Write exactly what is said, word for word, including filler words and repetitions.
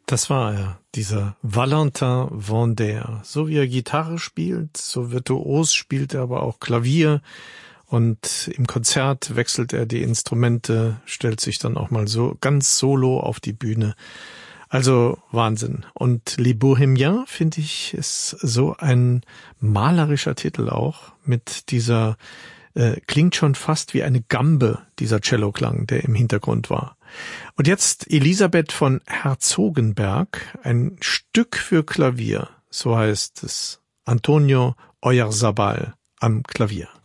Das war er, dieser Valentin Vander. So wie er Gitarre spielt, so virtuos spielt er aber auch Klavier. Und im Konzert wechselt er die Instrumente, stellt sich dann auch mal so ganz solo auf die Bühne. Also Wahnsinn. Und Les Bohémiens, finde ich, ist so ein malerischer Titel auch mit dieser, äh, klingt schon fast wie eine Gambe, dieser Celloklang, der im Hintergrund war. Und jetzt Elisabeth von Herzogenberg, ein Stück für Klavier, so heißt es. Antonio Oyarzabal am Klavier.